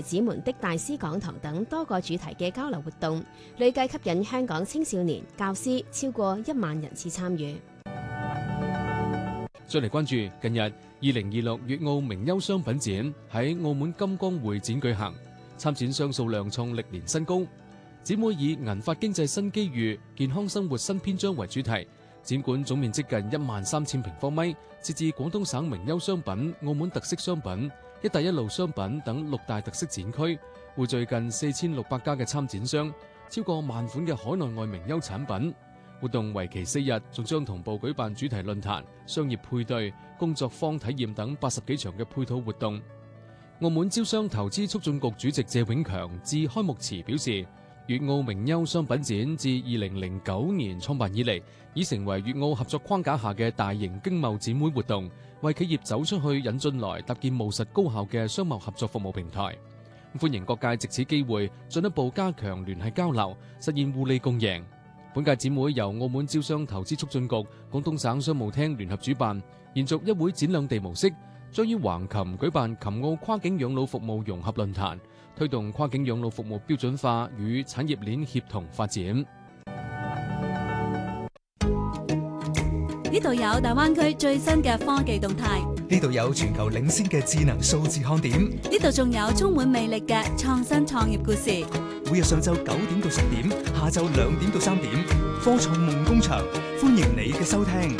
孩子們的大師講堂等多個主題嘅交流活動，累計吸引香港青少年、教師超過1萬人次參與。 再嚟關注近日2026粵澳名優商品展喺澳門金光會展舉行，參展商數量創歷年新高。展會以銀髮經濟新機遇、健康生活新篇章為主題，展館總面積近13000平方米，設置廣東省名優商品、澳門特色商品、一帶一路商品等6大特色展區，匯聚近4600家嘅參展商，超過萬款嘅海內外名優產品。活動為期4日，仲將同步舉辦主題論壇、商業配對、工作坊體驗等80幾場嘅配套活動。澳門招商投資促進局主席謝永強致開幕詞表示，粵澳名優商品展自2009年創辦以嚟，已成為粵澳合作框架下嘅大型經貿展會活動，為企業走出去引進來搭建務實高效嘅商貿合作服務平台。歡迎各界藉此機會進一步加強聯繫交流，實現互利共贏。本屆展會由澳門招商投資促進局、廣東省商務廳聯合主辦，延續一會展兩地模式，將於橫琴舉辦琴澳跨境養老服務融合論壇，推動跨境養老服務標準化與產業鏈協同發展。 呢度有大灣區最新嘅科技動態， 呢度有全球領先嘅智能數字看點， 呢度仲有充滿魅力嘅創新創業故事。 每日上晝9點到10點，下晝2點到3點，科創夢工場，歡迎你嘅收聽。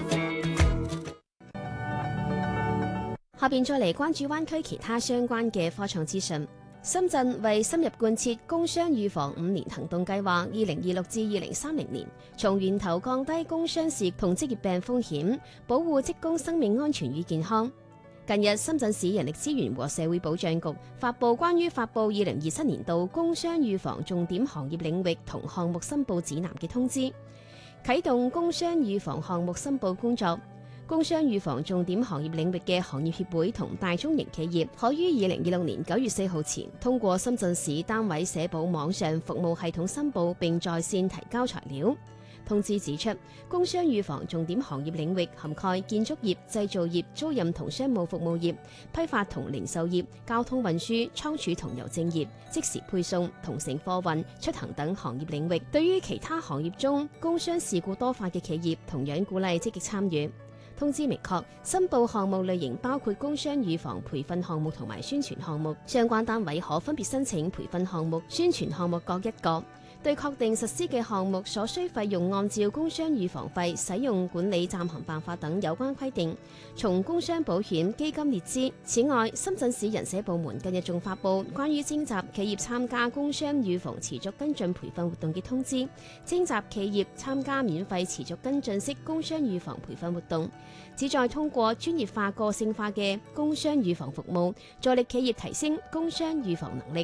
下邊再嚟關注灣區其他相關嘅科創資訊。深圳為深入貫徹工傷預防5年行動計劃2026至2030年，從源頭降低工傷事同職業病風險，保護職工生命安全與健康。近日，深圳市人力資源和社會保障局發布關於發布2027年度工傷預防重點行業領域同項目申報指南嘅通知，啟動工傷預防項目申報工作。工傷預防重點行業領域嘅行業協會同大中型企業可於2026年9月4號前通過深圳市單位社保網上服務系統申報並在線提交材料。通知指出，工傷預防重點行業領域涵蓋建築業、製造業、租賃同商務服務業、批發同零售業、交通運輸、倉儲同郵政業、即時配送、同城貨運、出行等行業領域。對於其他行業中工傷事故多發嘅企業，同樣鼓勵積極參與。通知明確，申報項目類型包括工傷預防培訓項目同埋宣傳項目，相關單位可分別申請培訓項目、宣傳項目各1個。對確定實施嘅項目所需費用，按照工傷預防費使用管理暫行辦法等有關規定，從工傷保險基金列支。此外，深圳市人社部門近日仲發布關於徵集企業參加工傷預防持續跟進培訓活動嘅通知，徵集企業參加免費持續跟進式工傷預防培訓活動，旨在通過專業化、個性化嘅工傷預防服務，助力企業提升工傷預防能力。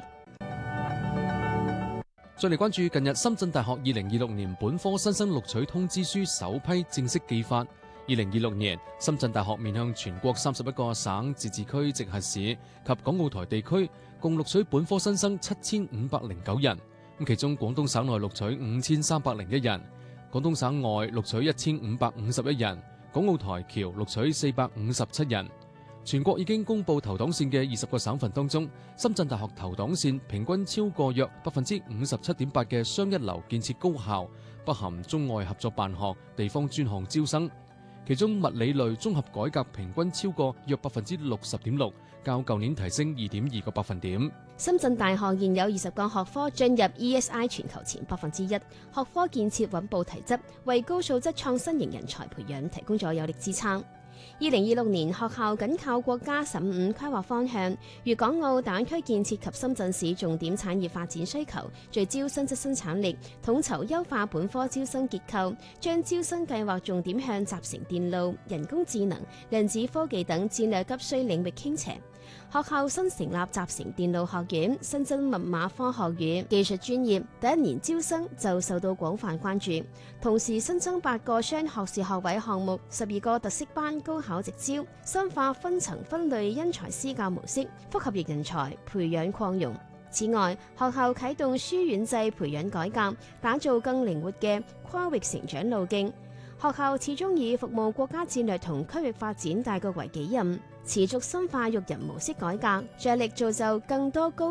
再嚟關注近日深圳大學2026年本科新生錄取通知書首批正式寄發。2026年，深圳大學面向全國31個省、自治區、直轄市及港澳台地區，共錄取本科新生7509人。其中廣東省內錄取5301人，廣東省外錄取1551人，港澳台僑錄取457人。全國已經公布投檔線嘅20個省份當中，深圳大學投檔線平均超過約57.8%嘅雙一流建設高校，不含中外合作辦學、地方專項招生。其中物理類綜合改革平均超過約60.6%，較舊年提升2.2個百分點。 深圳大學現有20個學科進入 ESI 全球前1%，學科建設穩步提質，為高素質創新型人才培養提供咗有力支撐。2026年，學校緊靠國家15規劃方向、粵港澳大灣區建設及深圳市重點產業發展需求，聚焦新質生產力，統籌優化本科招生結構，將招生計劃重點向集成電路、人工智能、量子科技等戰略急需領域傾斜。學校新成立集成電路學院，新增密碼科學與技術專業，第1年招生就受到廣泛關注。同時新增8個雙學士學位項目，12個特色班高考直招，深化分層分類因材施教模式，複合型人才培養擴容。此外，學校啟動書院制培養改革，打造更靈活嘅跨域成長路徑。學校始終以服務國家戰略同區域發展大局為己任，持續深化育人模式改革，着力造就更多高